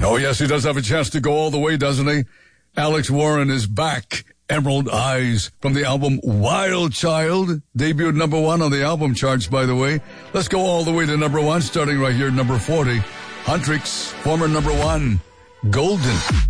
Oh, yes, he does have a chance to go all the way, doesn't he? Alex Warren is back. Emerald Eyes from the album Wild Child. Debuted number 1 on the album charts, by the way. Let's go all the way to number 1, starting right here at number 40. Huntrix, former number 1, Golden.